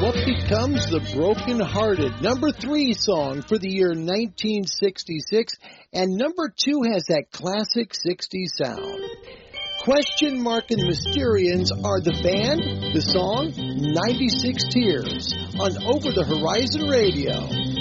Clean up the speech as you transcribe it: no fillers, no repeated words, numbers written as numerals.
What Becomes the Broken Hearted, number 3 song for the year 1966, and number 2 has that classic 60s sound. Question Mark and the Mysterians are the band, the song, 96 Tears on Over the Horizon Radio.